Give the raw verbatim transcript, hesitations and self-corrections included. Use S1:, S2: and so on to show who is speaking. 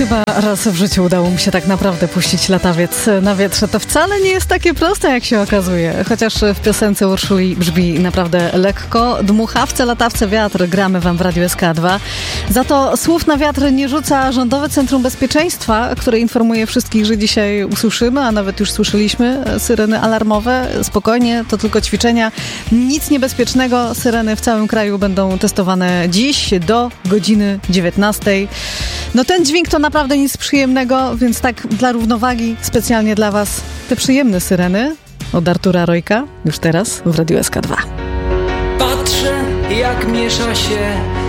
S1: Chyba raz w życiu udało mi się tak naprawdę puścić latawiec na wietrze. To wcale nie jest takie proste, jak się okazuje. Chociaż w piosence Urszuli brzmi naprawdę lekko. Dmuchawce, latawce, wiatr gramy wam w Radiu S K dwa. Za to słów na wiatr nie rzuca Rządowe Centrum Bezpieczeństwa, które informuje wszystkich, że dzisiaj usłyszymy, a nawet już słyszeliśmy syreny alarmowe. Spokojnie, to tylko ćwiczenia. Nic niebezpiecznego. Syreny w całym kraju będą testowane dziś do godziny dziewiętnastej. No ten dźwięk to naprawdę nic przyjemnego, więc tak dla równowagi specjalnie dla was te przyjemne syreny od Artura Rojka już teraz w Radiu S K dwa.
S2: Patrzę, jak miesza się